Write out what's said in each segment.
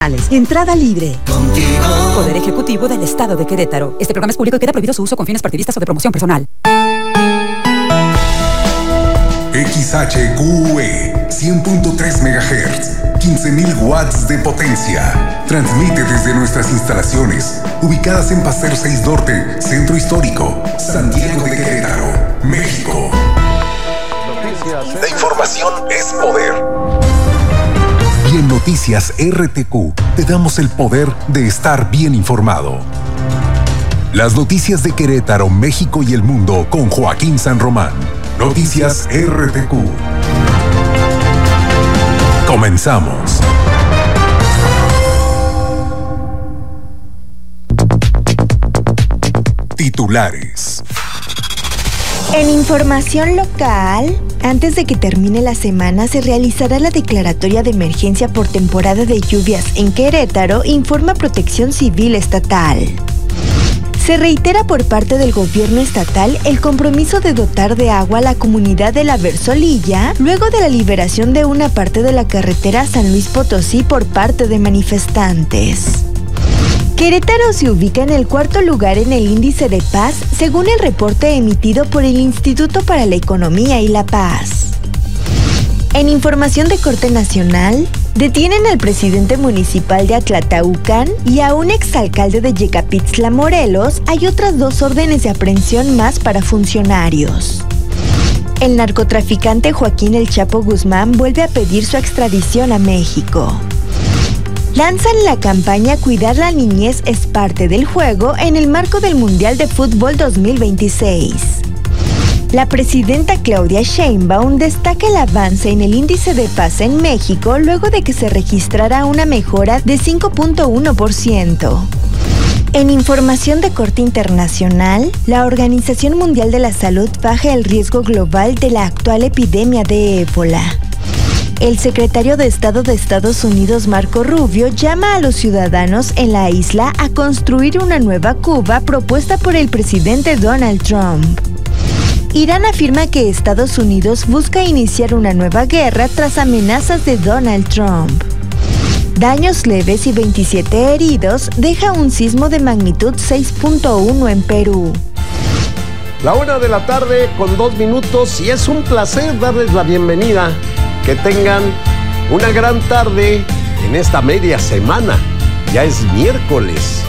Entrada libre. Contigo. Poder Ejecutivo del Estado de Querétaro. Este programa es público y queda prohibido su uso con fines partidistas o de promoción personal. XHQE 100.3 MHz, 15.000 watts de potencia. Transmite desde nuestras instalaciones, ubicadas en Paseo 6 Norte, Centro Histórico, Santiago de Querétaro, México. La información es poder. Y en Noticias RTQ te damos el poder de estar bien informado. Las noticias de Querétaro, México y el mundo con Joaquín San Román. Noticias RTQ. Comenzamos. Titulares. En información local, antes de que termine la semana se realizará la declaratoria de emergencia por temporada de lluvias en Querétaro, informa Protección Civil Estatal. Se reitera por parte del gobierno estatal el compromiso de dotar de agua a la comunidad de La Versolilla, luego de la liberación de una parte de la carretera San Luis Potosí por parte de manifestantes. Querétaro se ubica en el cuarto lugar en el índice de paz, según el reporte emitido por el Instituto para la Economía y la Paz. En información de corte nacional, detienen al presidente municipal de Atlataucan y a un exalcalde de Yecapixtla, Morelos. Hay otras 2 órdenes de aprehensión más para funcionarios. El narcotraficante Joaquín El Chapo Guzmán vuelve a pedir su extradición a México. Lanzan la campaña Cuidar la niñez es parte del juego en el marco del Mundial de Fútbol 2026. La presidenta Claudia Sheinbaum destaca el avance en el índice de paz en México luego de que se registrara una mejora de 5.1%. En información de corte internacional, la Organización Mundial de la Salud baja el riesgo global de la actual epidemia de ébola. El secretario de Estado de Estados Unidos, Marco Rubio, llama a los ciudadanos en la isla a construir una nueva Cuba propuesta por el presidente Donald Trump. Irán afirma que Estados Unidos busca iniciar una nueva guerra tras amenazas de Donald Trump. Daños leves y 27 heridos deja un sismo de magnitud 6.1 en Perú. La 1:00 con 2 minutos y es un placer darles la bienvenida. Que tengan una gran tarde en esta media semana. Ya es miércoles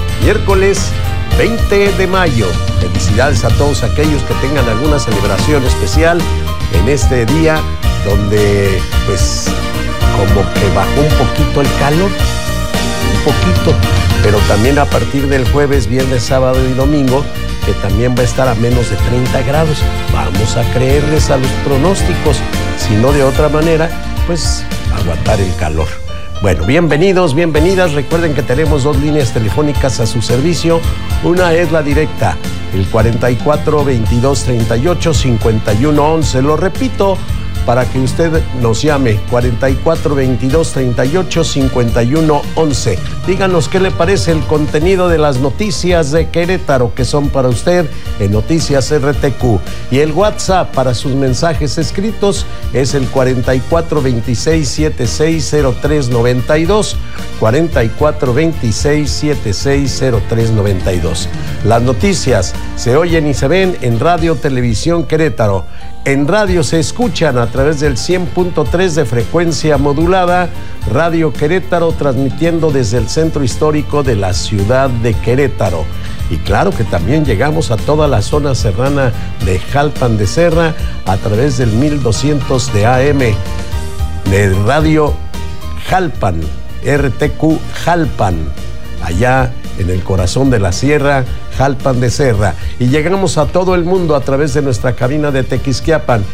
20 de mayo. Felicidades a todos aquellos que tengan alguna celebración especial en este día donde pues como que bajó un poquito el calor, un poquito, pero también a partir del jueves, viernes, sábado y domingo que también va a estar a menos de 30 grados. Vamos a creerles a los pronósticos, si no de otra manera, pues aguantar el calor. Bueno, bienvenidos, bienvenidas. Recuerden que tenemos 2 líneas telefónicas a su servicio. Una es la directa, el 44 22 38 51 11. Lo repito, para que usted nos llame, 44 22 38 51 11. Díganos qué le parece el contenido de las noticias de Querétaro que son para usted en Noticias RTQ. Y el WhatsApp para sus mensajes escritos es el 44 26 76 03 92, 44 26 76 03 92. Las noticias se oyen y se ven en Radio Televisión Querétaro. En radio se escuchan a través del 100.3 de frecuencia modulada, Radio Querétaro, transmitiendo desde el centro histórico de la ciudad de Querétaro. Y claro que también llegamos a toda la zona serrana de Jalpan de Serra a través del 1200 de AM de Radio Jalpan, RTQ Jalpan, allá en el corazón de la sierra, Jalpan de Serra. Y llegamos a todo el mundo a través de nuestra cabina de Tequisquiapan,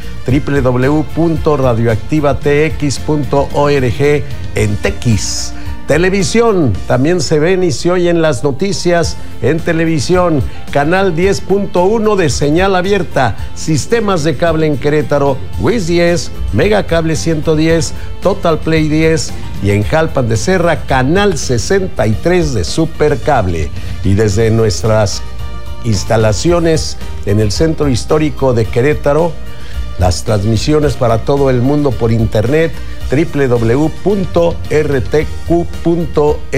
www.radioactivatx.org en Tequis. Televisión, también se ven y se oyen las noticias en televisión. Canal 10.1 de señal abierta, sistemas de cable en Querétaro, WIS 10, Mega Cable 110, Total Play 10 y en Jalpan de Serra, Canal 63 de Supercable. Y desde nuestras instalaciones en el centro histórico de Querétaro, las transmisiones para todo el mundo por internet www.rtq.mx.